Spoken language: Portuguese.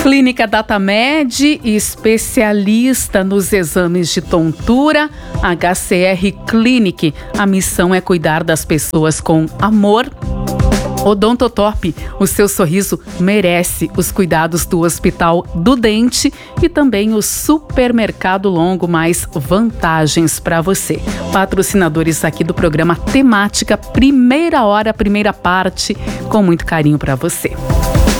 Clínica Datamed, especialista nos exames de tontura. HCR Clinic, a missão é cuidar das pessoas com amor. Odontotop, o seu sorriso merece os cuidados do Hospital do Dente e também o Supermercado Longo, mais vantagens para você. Patrocinadores aqui do programa Temática, primeira hora, primeira parte, com muito carinho para você.